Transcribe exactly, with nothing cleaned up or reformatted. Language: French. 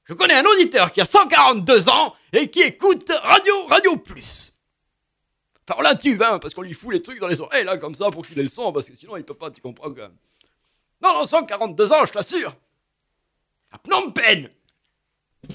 Je connais un auditeur qui a cent quarante-deux ans et qui écoute Radio Radio Plus. Enfin, on l'intube, hein, parce qu'on lui fout les trucs dans les oreilles, là, comme ça, pour qu'il ait le son, parce que sinon, il peut pas, tu comprends, quand même. Non, non, cent quarante-deux ans, je t'assure. À Phnom Penh.